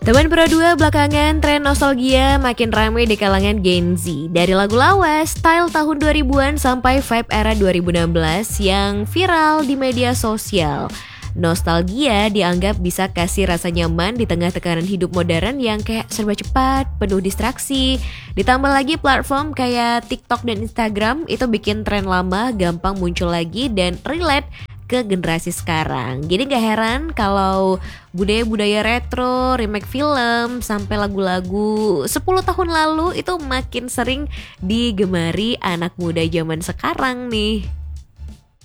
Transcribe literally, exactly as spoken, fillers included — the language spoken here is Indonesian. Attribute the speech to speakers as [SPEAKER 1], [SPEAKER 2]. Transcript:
[SPEAKER 1] Teman Pro dua belakangan tren nostalgia makin ramai di kalangan Gen Z. Dari lagu lawas, style tahun dua ribuan sampai vibe era dua ribu enam belas yang viral di media sosial. Nostalgia dianggap bisa kasih rasa nyaman di tengah tekanan hidup modern yang kayak serba cepat, penuh distraksi. Ditambah lagi platform kayak TikTok dan Instagram itu bikin tren lama gampang muncul lagi dan relate ke generasi sekarang. Jadi gak heran kalau budaya-budaya retro, remake film, sampai lagu-lagu sepuluh tahun lalu itu makin sering digemari anak muda zaman sekarang nih.